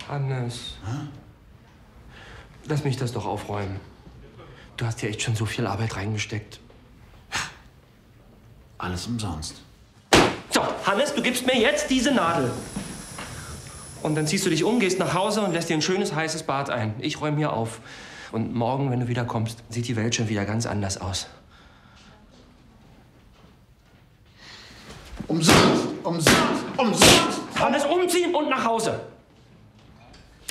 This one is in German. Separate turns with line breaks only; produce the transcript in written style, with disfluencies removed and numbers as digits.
Hannes.
Hä?
Lass mich das doch aufräumen. Du hast hier echt schon so viel Arbeit reingesteckt.
Alles umsonst.
So, Hannes, du gibst mir jetzt diese Nadel. Und dann ziehst du dich um, gehst nach Hause und lässt dir ein schönes, heißes Bad ein. Ich räume hier auf. Und morgen, wenn du wieder kommst, sieht die Welt schon wieder ganz anders aus.
Umsonst! Umsonst! Umsonst!
Hannes, umziehen und nach Hause.